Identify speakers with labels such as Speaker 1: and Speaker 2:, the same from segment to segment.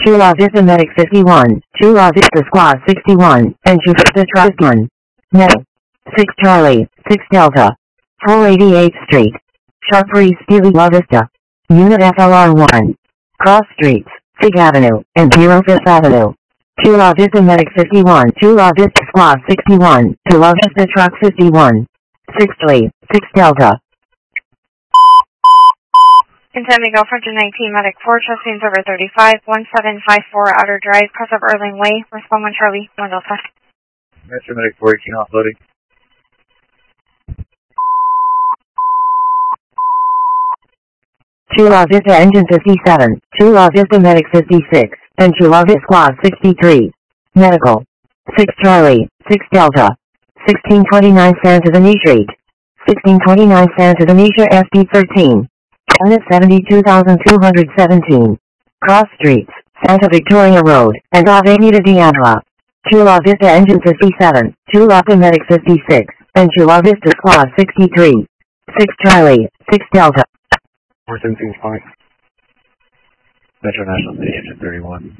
Speaker 1: La Vista Medic 51, 2 La Vista Squad 61, and Chula Vista Trust 1. Metal. 6 Charlie, 6 Delta. 488th Street. Sharp Breeze Steely La Vista. Unit FLR 1. Cross Streets, Fig Avenue, and 05th Avenue. Chula Vista Medic 51, 2 La Vista Squad 61, 2 La Vista Truck 51. 6 Charlie, 6 Delta.
Speaker 2: Contending Golf 119, Medic 4, Trustings over 35, 1754 Outer Drive, cross of Erling Way, respond 1 Charlie, 1 Delta.
Speaker 3: Metro Medic 418 offloading.
Speaker 1: Chula Vista Engine 57, Chula Vista Medic 56, and Chula Vista Squad 63. Medical. 6 Charlie, 6 Delta. 1629 Santa Venetia Street. 1629 Santa Venetia SP 13. Unit 72,217. Cross Streets, Santa Victoria Road, and Avenida Diabla. Chula Vista Engine 57, Chula Vista Medic 56, and Chula Vista Squad 63. 6 Charlie, 6 Delta.
Speaker 3: 417 fine. Metro National City Engine 31.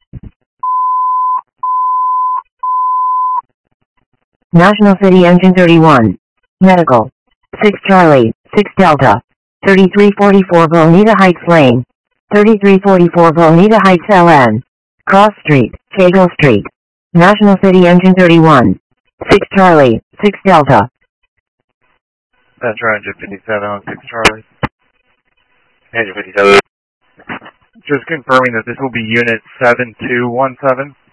Speaker 1: National City Engine 31. Medical. 6 Charlie, 6 Delta. 3344 Bonita Heights Lane. 3344 Bonita Heights LN. Cross Street, Cagle Street. National City Engine 31. 6 Charlie, 6 Delta.
Speaker 3: Metro Engine 57 on 6 Charlie. Engine 57. Just confirming that this will be Unit 7217.